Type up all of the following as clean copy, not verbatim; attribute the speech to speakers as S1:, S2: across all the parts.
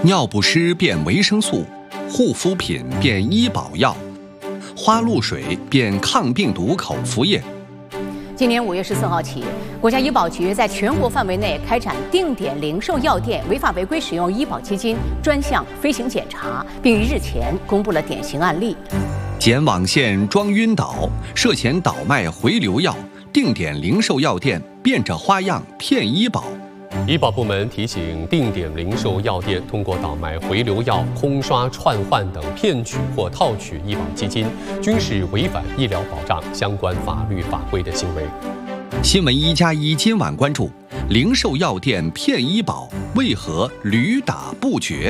S1: 尿不湿变维生素，护肤品变医保药，花露水变抗病毒口服液。
S2: 今年5月14号起，国家医保局在全国范围内开展定点零售药店违法违规使用医保基金专项飞行检查，并于日前公布了典型案例。
S1: 剪网线装晕倒，涉嫌倒卖回流药，定点零售药店变着花样骗医保。
S3: 医保部门提醒，定点零售药店通过倒卖回流药、空刷、串换等骗取或套取医保基金，均是违反医疗保障相关法律法规的行为。
S1: 新闻1+1今晚关注：零售药店骗医保，为何屡打不绝？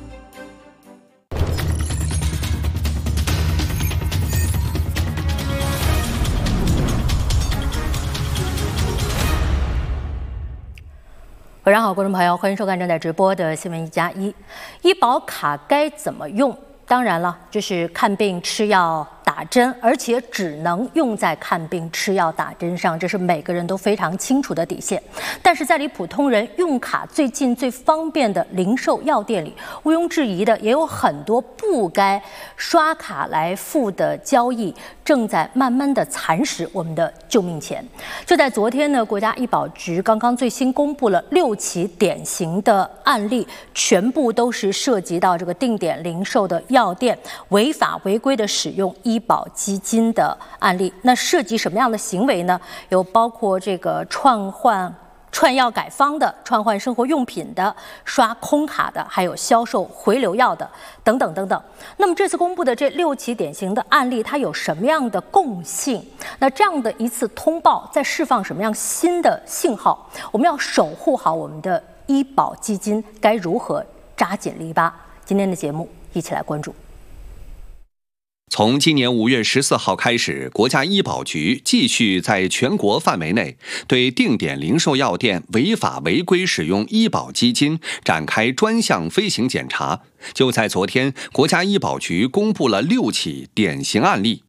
S4: 晚上好，观众朋友，欢迎收看正在直播的新闻1+1。医保卡该怎么用？当然了，就是看病、吃药、打针，而且只能用在看病、吃药、打针上，这是每个人都非常清楚的底线。但是在离普通人用卡最近、最方便的零售药店里，毋庸置疑的也有很多不该刷卡来付的交易，正在慢慢的蚕食我们的救命钱。就在昨天呢，国家医保局刚刚最新公布了6起典型的案例，全部都是涉及到这个定点零售的药店违法违规的使用医保基金的案例。那涉及什么样的行为呢？有包括这个串药改方的、串换生活用品的、刷空卡的，还有销售回流药的等等等等。那么这次公布的这6起典型的案例，它有什么样的共性？那这样的一次通报在释放什么样新的信号？我们要守护好我们的医保基金，该如何扎紧篱笆？今天的节目一起来关注。
S1: 从今年5月14号开始，国家医保局继续在全国范围内对定点零售药店违法违规使用医保基金展开专项飞行检查。就在昨天，国家医保局公布了6起典型案例。